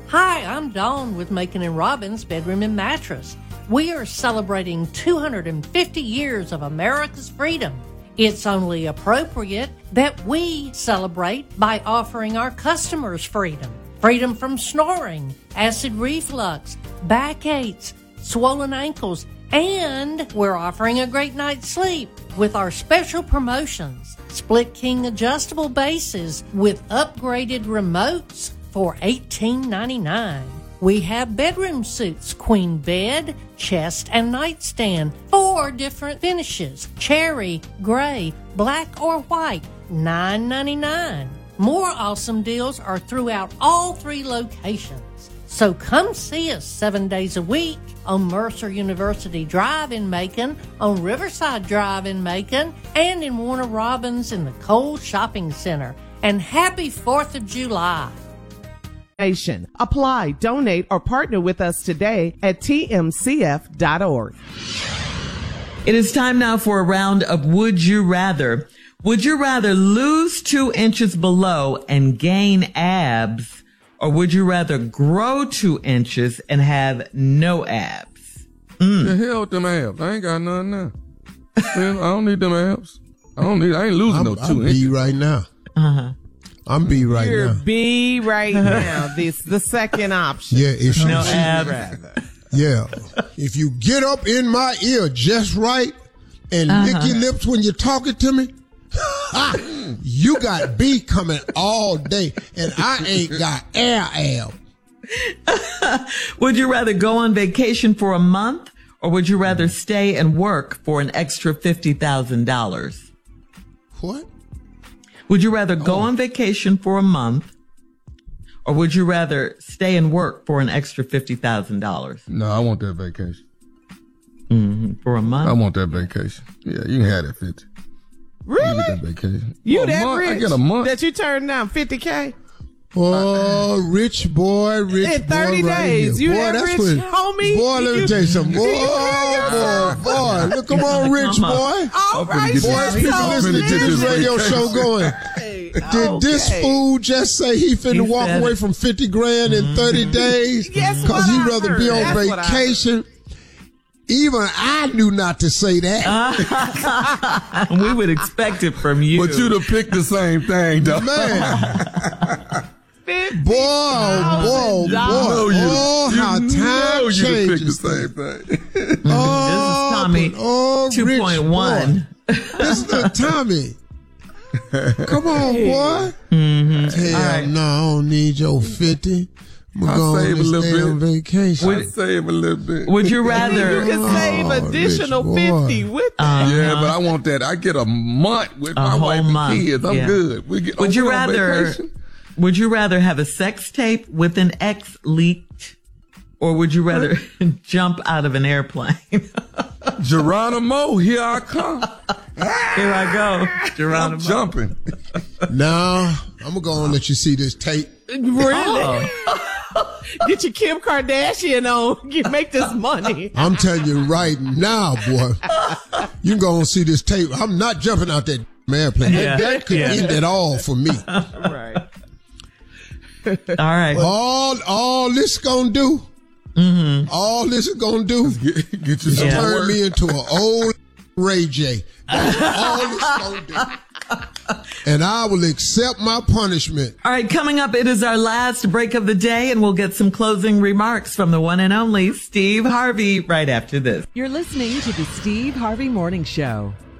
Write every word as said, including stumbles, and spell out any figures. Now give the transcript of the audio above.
Hi, I'm Dawn with Macon and Robbins Bedroom and Mattress. We are celebrating two hundred fifty years of America's freedom. It's only appropriate that we celebrate by offering our customers freedom. Freedom from snoring, acid reflux, backaches, swollen ankles, and we're offering a great night's sleep with our special promotions. Split King adjustable bases with upgraded remotes for eighteen ninety-nine. We have bedroom suits, queen bed, chest, and nightstand. Four different finishes: cherry, gray, black, or white. nine ninety-nine. More awesome deals are throughout all three locations. So come see us seven days a week on Mercer University Drive in Macon, on Riverside Drive in Macon, and in Warner Robins in the Cole Shopping Center. And happy fourth of July. Apply, donate, or partner with us today at T M C F dot org. It is time now for a round of Would You Rather. Would you rather lose two inches below and gain abs, or would you rather grow two inches and have no abs? Mm. The hell with them abs? I ain't got none now. Man, I don't need them abs. I don't need. I ain't losing I'm, no two I'm inches. B right now. Uh huh. I'm B right You're now. B right now. This the second option. Yeah, if you no see, abs. Yeah, if you get up in my ear just right and uh-huh. lick your lips when you're talking to me, you got B coming all day, and I ain't got air ab. Would you rather go on vacation for a month, or would you rather stay and work for an extra fifty thousand dollars? What? Would you rather go oh. on vacation for a month, or would you rather stay and work for an extra fifty thousand dollars? No, I want that vacation. Mm-hmm. For a month? I want that vacation. Yeah, you can have that fifty. Really? You get that vacation. You For a that month, rich I get a month. that you turned down fifty K? Oh, rich boy, rich In thirty boy right days, here. you boy, that that's rich, what, homie? Boy, let me You- tell you something. Boy, you hear boy, boy, look, come on, rich boy. All I'm finna right, get Boy, this- people I'm listening finna to get this this radio vacation. show going, Hey, did this okay. fool just say he finna He walk said away it. from fifty grand in thirty days? Guess Because what he'd I rather be heard? on That's what I heard. vacation. Even I knew not to say that. We would expect it from you. But you'd have picked the same thing, though. Man. fifty Boy, oh, boy, boy. know you- Oh, you how know time you'd have picked changes. the same thing. Oh, This is Tommy but, oh, two rich point one. boy. This is the Tommy. Come on, boy. Mm-hmm. Hell right. no, I don't need your fifty. I'm I'll going save to a little stay bit. on vacation. I'll save a little bit. Would you rather? You can save Oh, additional rich boy. fifty with that. Uh-huh. Yeah, but I want that. I get a month with A my whole wife and month, kids. I'm yeah. good. We get, Would oh, you we on rather? vacation? Would you rather have a sex tape with an ex leaked, or would you rather jump out of an airplane? Geronimo, here I come. Here I go, I'm Geronimo. jumping. Now, I'm going to go and let you see this tape. Really? Get your Kim Kardashian on. You make this money. I'm telling you right now, boy. You can go and see this tape. I'm not jumping out that airplane. Yeah. That, that could Yeah. end it all for me. Right. All right. All all this gonna do, mm-hmm. all this is gonna do, Get, get you some Yeah. turn work. me into an old Ray J. That's all this gonna do. And I will accept my punishment. All right, coming up, it is our last break of the day, and we'll get some closing remarks from the one and only Steve Harvey right after this. You're listening to the Steve Harvey Morning Show.